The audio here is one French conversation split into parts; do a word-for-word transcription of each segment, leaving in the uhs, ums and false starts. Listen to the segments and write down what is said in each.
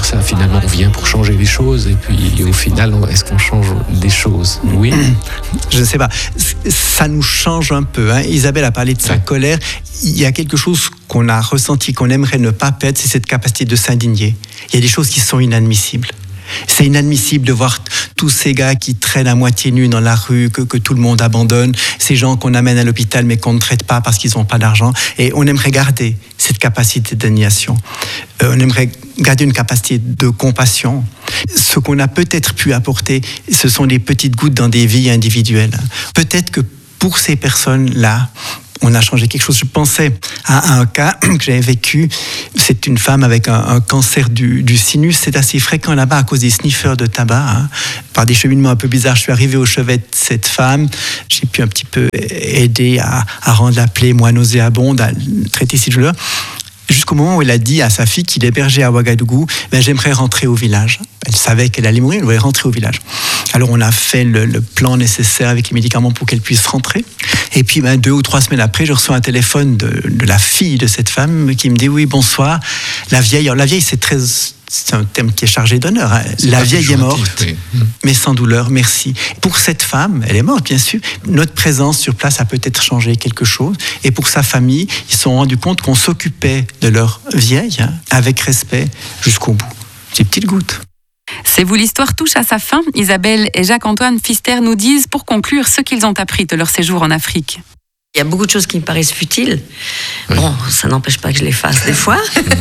dire ça. Finalement, on vient pour changer les choses et puis au final, est-ce qu'on change les choses ? Oui. Je ne sais pas. Ça nous change un peu. Hein. Isabelle a parlé de sa ouais. colère. Il y a quelque chose qu'on a ressenti, qu'on aimerait ne pas perdre, c'est cette capacité de s'indigner. Il y a des choses qui sont inadmissibles. C'est inadmissible de voir tous ces gars qui traînent à moitié nus dans la rue, que, que tout le monde abandonne, ces gens qu'on amène à l'hôpital mais qu'on ne traite pas parce qu'ils n'ont pas d'argent. Et on aimerait garder cette capacité d'indignation. Euh, on aimerait garder une capacité de compassion. Ce qu'on a peut-être pu apporter, ce sont des petites gouttes dans des vies individuelles. Peut-être que pour ces personnes-là, on a changé quelque chose. Je pensais à un cas que j'avais vécu. C'est une femme avec un, un cancer du, du sinus. C'est assez fréquent là-bas à cause des sniffeurs de tabac. Hein. Par des cheminements un peu bizarres, je suis arrivé au chevet de cette femme. J'ai pu un petit peu aider à, à rendre la plaie moins nauséabonde, à traiter ses douleurs. Jusqu'au moment où elle a dit à sa fille qu'il hébergeait à Ouagadougou, ben, j'aimerais rentrer au village. Elle savait qu'elle allait mourir, elle voulait rentrer au village. Alors on a fait le, le plan nécessaire avec les médicaments pour qu'elle puisse rentrer. Et puis ben, deux ou trois semaines après, je reçois un téléphone de, de la fille de cette femme qui me dit oui, bonsoir. La vieille, alors la vieille c'est très... C'est un terme qui est chargé d'honneur. Hein. La vieille est morte, oui. mais sans douleur, merci. Pour cette femme, elle est morte, bien sûr. Notre présence sur place a peut-être changé quelque chose. Et pour sa famille, ils se sont rendus compte qu'on s'occupait de leur vieille hein, avec respect jusqu'au bout. Des petites gouttes. C'est vous, l'histoire touche à sa fin. Isabelle et Jacques-Antoine Pfister nous disent, pour conclure, ce qu'ils ont appris de leur séjour en Afrique. Il y a beaucoup de choses qui me paraissent futiles. Oui. Bon, ça n'empêche pas que je les fasse des fois,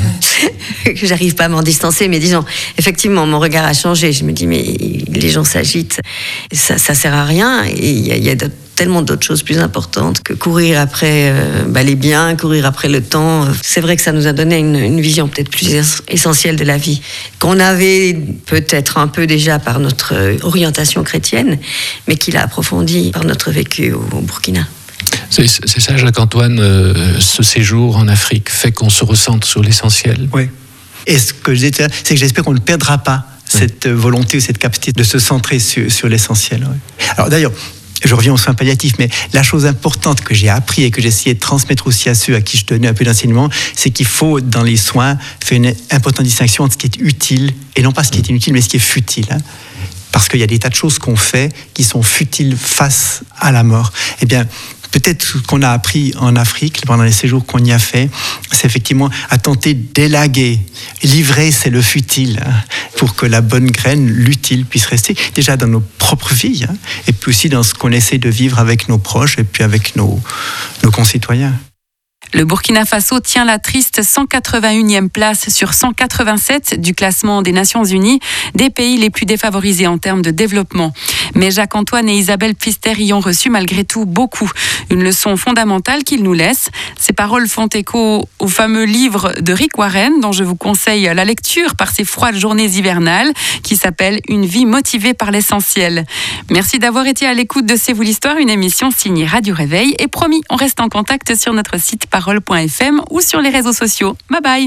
que j'arrive pas à m'en distancer. Mais disons, effectivement, mon regard a changé. Je me dis, mais les gens s'agitent, ça, ça sert à rien. Et il y a, il y a tellement d'autres choses plus importantes que courir après euh, bah, les biens, courir après le temps. C'est vrai que ça nous a donné une, une vision peut-être plus essentielle de la vie, qu'on avait peut-être un peu déjà par notre orientation chrétienne, mais qui l'a approfondie par notre vécu au, au Burkina. C'est, c'est ça, Jacques-Antoine, euh, ce séjour en Afrique fait qu'on se ressente sur l'essentiel. Oui. Et ce que je disais, c'est que j'espère qu'on ne perdra pas oui. cette volonté ou cette capacité de se centrer sur, sur l'essentiel. Oui. Alors d'ailleurs, je reviens aux soins palliatifs, mais la chose importante que j'ai appris et que j'ai essayé de transmettre aussi à ceux à qui je donnais un peu d'enseignement, c'est qu'il faut, dans les soins, faire une importante distinction entre ce qui est utile, et non pas ce qui est inutile, mais ce qui est futile. Hein. Parce qu'il y a des tas de choses qu'on fait qui sont futiles face à la mort. Eh bien, peut-être ce qu'on a appris en Afrique, pendant les séjours qu'on y a fait, c'est effectivement à tenter d'élaguer. Livrer, c'est le futile, hein, pour que la bonne graine, l'utile, puisse rester déjà dans nos propres vies, hein, et puis aussi dans ce qu'on essaie de vivre avec nos proches et puis avec nos, nos concitoyens. Le Burkina Faso tient la triste cent quatre-vingt-unième place sur cent quatre-vingt-sept du classement des Nations Unies, des pays les plus défavorisés en termes de développement. Mais Jacques-Antoine et Isabelle Pfister y ont reçu malgré tout beaucoup. Une leçon fondamentale qu'ils nous laissent. Ces paroles font écho au fameux livre de Rick Warren, dont je vous conseille la lecture par ces froides journées hivernales, qui s'appelle « Une vie motivée par l'essentiel ». Merci d'avoir été à l'écoute de C'est vous l'histoire, une émission signée Radio Réveil. Et promis, on reste en contact sur notre site parole point f m ou sur les réseaux sociaux. Bye bye.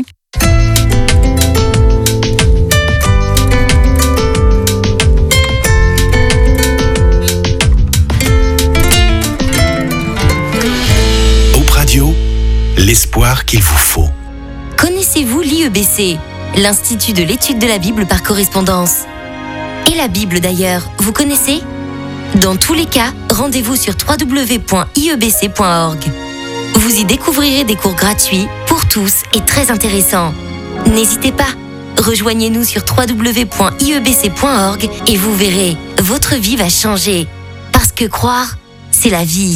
Hope Radio, l'espoir qu'il vous faut. Connaissez-vous l'I E B C, l'Institut de l'étude de la Bible par correspondance? Et la Bible d'ailleurs, vous connaissez? Dans tous les cas, rendez-vous sur w w w point i e b c point org. Vous y découvrirez des cours gratuits pour tous et très intéressants. N'hésitez pas, rejoignez-nous sur w w w point i e b c point org et vous verrez, votre vie va changer. Parce que croire, c'est la vie.